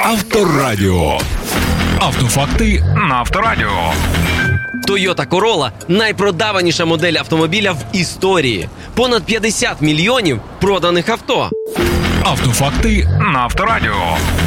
Авторадіо. Автофакти на Авторадіо. Toyota Corolla – найпродаваніша модель автомобіля в історії. Понад 50 мільйонів проданих авто. Автофакти на Авторадіо.